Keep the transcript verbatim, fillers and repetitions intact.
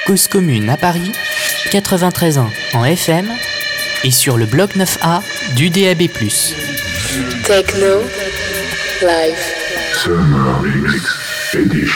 Cause commune à Paris, quatre-vingt-treize ans en F M et sur le bloc neuf A du D A B plus. Techno Live Summer Mix Edition.